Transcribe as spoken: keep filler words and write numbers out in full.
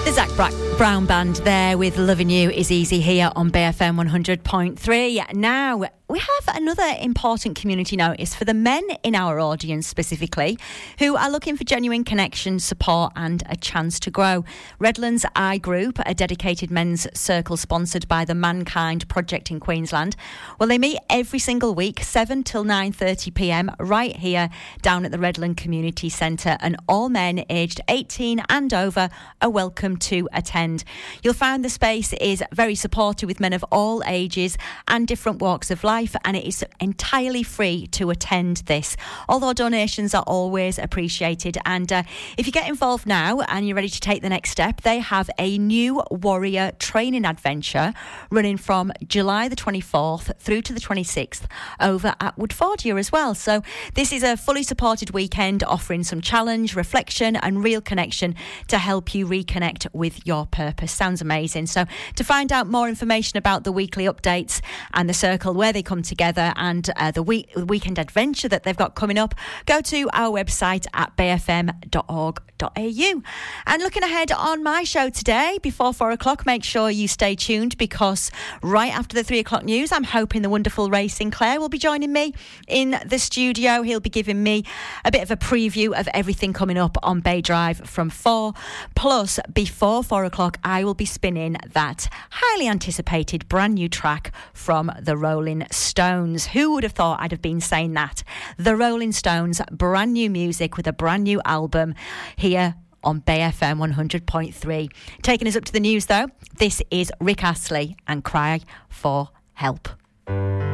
The Zach Bra- Brown Band there with Loving You Is Easy here on B F M one hundred point three. Now, we have another important community notice for the men in our audience specifically who are looking for genuine connection, support and a chance to grow. Redlands I Group, a dedicated men's circle sponsored by the Mankind Project in Queensland. Well, they meet every single week, seven till nine thirty p m right here down at the Redland Community Centre, and all men aged eighteen and over are welcome to attend. You'll find the space is very supportive with men of all ages and different walks of life, and it is entirely free to attend this. Although donations are always appreciated, and uh, if you get involved now and you're ready to take the next step, they have a new warrior training adventure running from July the twenty-fourth through to the twenty-sixth over at Woodfordia as well. So this is a fully supported weekend offering some challenge, reflection and real connection to help you reconnect with your purpose. Sounds amazing. So to find out more information about the weekly updates and the circle, where they come together, and uh, the week weekend adventure that they've got coming up, go to our website at b f m dot org dot a u. And looking ahead on my show today before four o'clock, make sure you stay tuned, because right after the three o'clock news, I'm hoping the wonderful Ray Sinclair will be joining me in the studio. He'll be giving me a bit of a preview of everything coming up on Bay Drive from four. Plus, before four o'clock, I will be spinning that highly anticipated brand new track from the Rolling Stones. Who would have thought I'd have been saying that? The Rolling Stones, brand new music with a brand new album here on Bay F M one hundred point three. Taking us up to the news though, this is Rick Astley and Cry for Help.